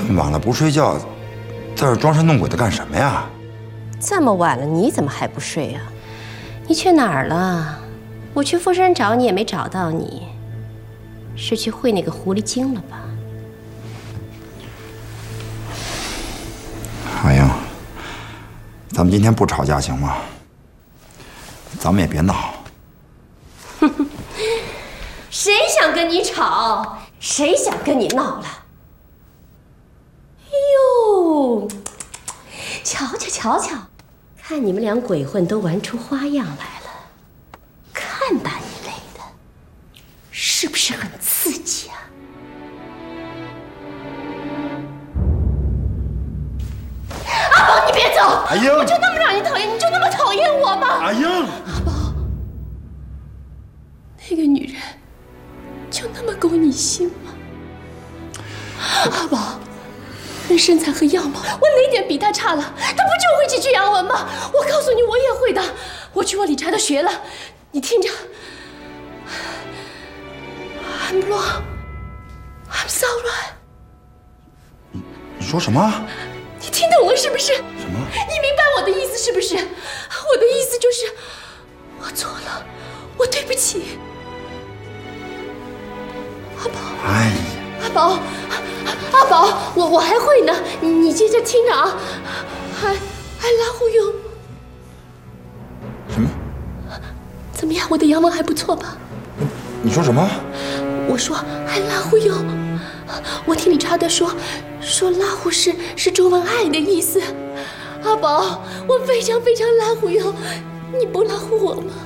么晚了不睡觉，在这装神弄鬼的干什么呀？ 这么晚了，你怎么还不睡啊？你去哪儿了？我去富山找你也没找到你，是去会那个狐狸精了吧？ 阿英，咱们今天不吵架行吗？咱们也别闹。 谁想跟你吵？谁想跟你闹了？哟，瞧瞧瞧瞧，看你们俩鬼混都玩出花样来了，看打一类的，是不是很刺激啊？阿宝，你别走！ 阿英， 我就那么让你讨厌，你就那么讨厌我吗？ 阿英， 阿宝，那个女人就那么勾你心吗？阿宝，论身材和样貌，我哪点比她差了？她不就会几句洋文吗？我告诉你，我也会的。我去我理查德学了，你听着。I'm wrong, I'm sorry。 你说什么？ 你听懂了是不是？ 什么？ 你明白我的意思是不是？我的意思就是，我错了，我对不起。阿宝， 哎呀， 阿宝，阿宝，我还会呢，你接着听着啊。I love you。 什么？ 怎么样？我的洋文还不错吧？ 你说什么？ 我说 I love you。我听理查德说拉胡是中文爱的意思。阿宝，我非常非常拉胡哟，你不拉胡我吗？